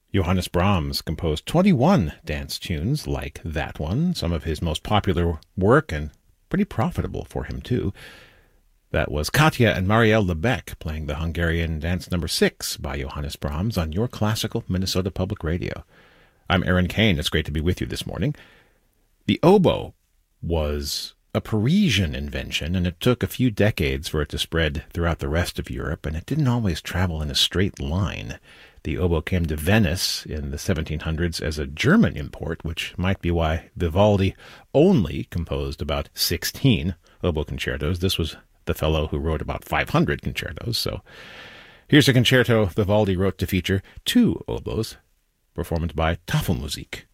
Johannes Brahms composed 21 dance tunes like that one, some of his most popular work and pretty profitable for him too. That was Katja and Marielle Lebec playing the Hungarian Dance No. 6 by Johannes Brahms on your classical Minnesota Public Radio. I'm Aaron Kane. It's great to be with you this morning. The oboe was a Parisian invention, and it took a few decades for it to spread throughout the rest of Europe, and it didn't always travel in a straight line. The oboe came to Venice in the 1700s as a German import, which might be why Vivaldi only composed about 16 oboe concertos. This was the fellow who wrote about 500 concertos. So here's a concerto Vivaldi wrote to feature two oboes, performed by Tafelmusik.